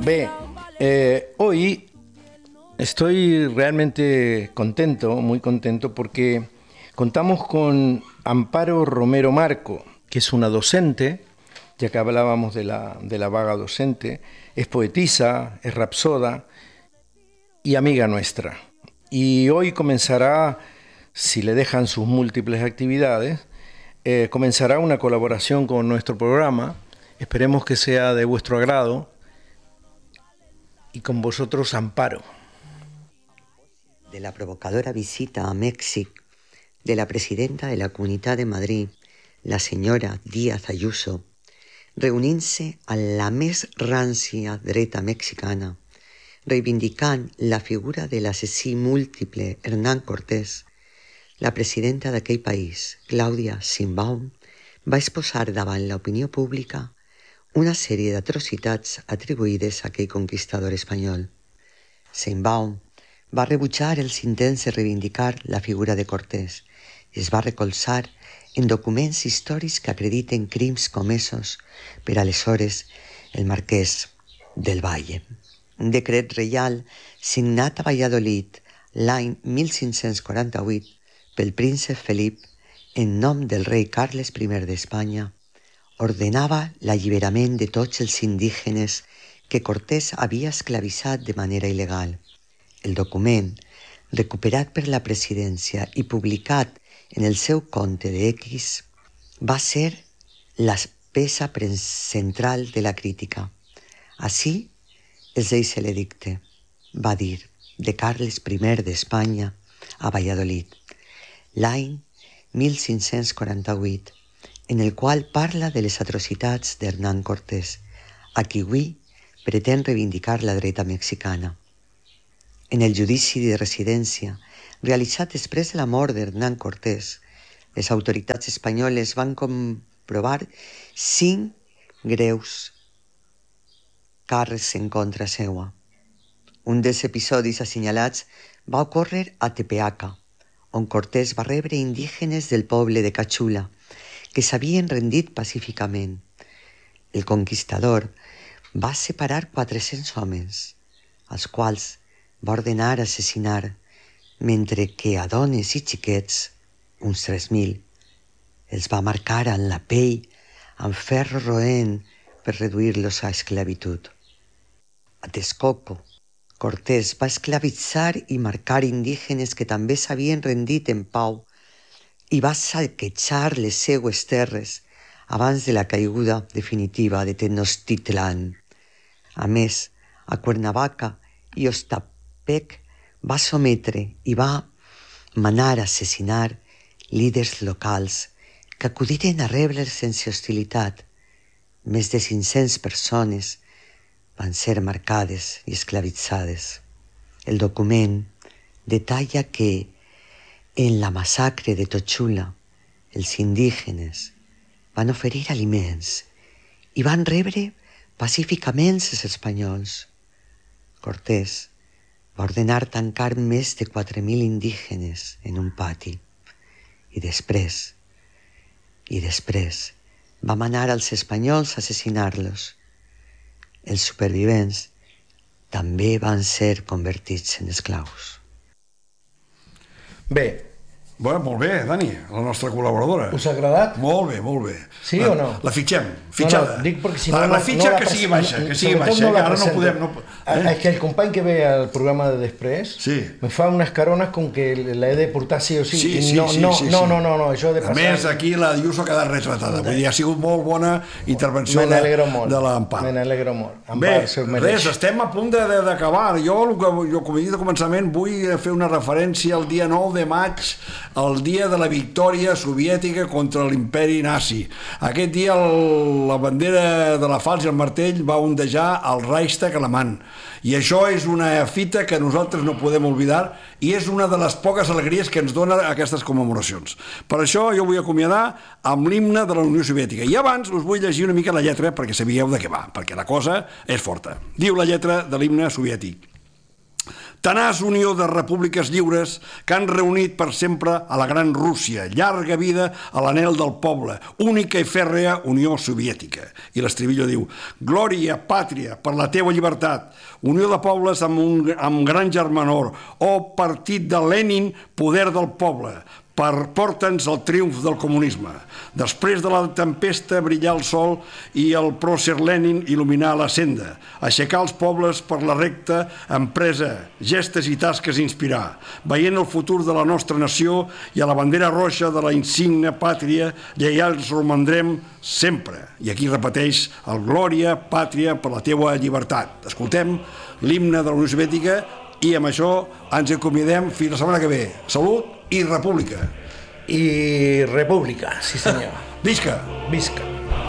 Bé, hoy estoy realmente contento, muy contento, porque contamos con Amparo Romero Marco, que es una docente, ya que hablábamos de la vaga docente, es poetisa, es rapsoda y amiga nuestra. Y hoy comenzará, si le dejan sus múltiples actividades, comenzará una colaboración con nuestro programa. Esperemos que sea de vuestro agrado. Y con vosotros, Amparo. De la provocadora visita a Mèxic de la presidenta de la Comunitat de Madrid, la senyora Díaz Ayuso, reunint-se a la més rància dreta mexicana, reivindicant la figura de l'assassí múltiple Hernán Cortés, la presidenta d'aquell país, Clàudia Sheinbaum, va exposar davant l'opinió pública una sèrie d'atrocitats atribuïdes a aquell conquistador espanyol. Sheinbaum va rebutjar els intents de reivindicar la figura de Cortés i es va recolzar en documents històrics que acrediten crims comesos per aleshores el marquès del Valle. Un decret reial signat a Valladolid l'any 1548 pel príncep Felip en nom del rei Carles I d'Espanya ordenava l'alliberament de tots els indígenes que Cortés havia esclavitzat de manera il·legal. El document, recuperat per la presidència i publicat en el seu compte de X, va ser la peça central de la crítica. Així es deixa l'edicte, va dir, de Carles I d'Espanya a Valladolid, l'any 1548, en el qual parla de les atrocitats d'Hernán Cortés, a qui avui pretén reivindicar la dreta mexicana. En el judici de residència, realitzat després de la mort d'Hernán Cortés, les autoritats espanyoles van comprovar 5 greus càrrecs en contra seua. Un dels episodis assenyalats va ocórrer a Tepeaca, on Cortés va rebre indígenes del poble de Cachula, que s'havien rendit pacíficament. El conquistador va separar 400 homes, als quals va ordenar assassinar, mentre que a dones i xiquets, uns 3.000, els va marcar en la pell amb ferro roent per reduir-los a esclavitud. A Texcoco, Cortés va esclavitzar i marcar indígenes que també s'havien rendit en pau i va saquejar les seues terres abans de la caiguda definitiva de Tenochtitlan. A més, a Cuernavaca i Ostapec va sometre i va manar assassinar líders locals que acudiren a rebre'ls sense hostilitat. Més de 500 persones van ser marcades i esclavitzades. El document detalla que en la massacre de Tochula els indígenes van oferir aliments i van rebre pacíficament els espanyols. Cortés va ordenar tancar més de 4.000 indígenes en un pati i després va manar als espanyols a assassinar-los. Els supervivents també van ser convertits en esclaus. Bé. Bueno, molt bé, Dani, la nostra col·laboradora. Us ha agradat? Molt bé, molt bé. Sí o no? La fitxem, fitxada. No, dic perquè si no... La fitxa que sigui baixa, que sigui baixa, que ara no podem... És que el company que ve al programa de després me fa unes carones com que l'he de portar sí o sí. Sí. No, això de passar... A més, aquí la Ayuso ha quedat retratada. Vull dir, ha sigut molt bona intervenció de l'Amparo. Me n'alegro molt. Bé, res, estem a punt d'acabar. Jo, com he dit al començament, vull fer una referència al dia 9 de maig, el dia de la victòria soviètica contra l'imperi nazi. Aquest dia la bandera de la falç i el martell va ondejar al Reichstag alemany. I això és una fita que nosaltres no podem oblidar i és una de les poques alegries que ens dona aquestes commemoracions. Per això jo vull acomiadar amb l'himne de la Unió Soviètica. I abans us vull llegir una mica la lletra perquè sabíeu de què va, perquè la cosa és forta. Diu la lletra de l'himne soviètic: Tenaç unió de repúbliques lliures que han reunit per sempre a la gran Rússia. Llarga vida a l'anhel del poble. Única i fèrrea Unió Soviètica. I l'estribillo diu: glòria, pàtria, per la teua llibertat. Unió de pobles amb gran germanor. Oh, partit de Lenin, poder del poble. Porta'ns el triomf del comunisme. Després de la tempesta brillar el sol i el pròcer Lenin il·luminar la senda, aixecar els pobles per la recta empresa, gestes i tasques inspirar, veient el futur de la nostra nació i a la bandera roja de la insigne pàtria lleials romandrem sempre. I aquí repeteix el glòria, pàtria, per la teua llibertat. Escoltem l'himne de la Unió Soviètica i amb això ens acomiadem fins la setmana que ve. Salut i república. I república, sí senyor. Visca! Visca.